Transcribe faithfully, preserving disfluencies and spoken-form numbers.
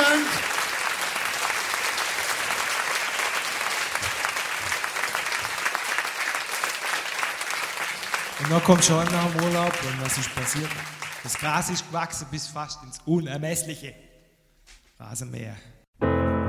Dank. Und dann kommt schon nach dem Urlaub und was ist passiert? Das Gras ist gewachsen bis fast ins Unermessliche. Rasenmäher.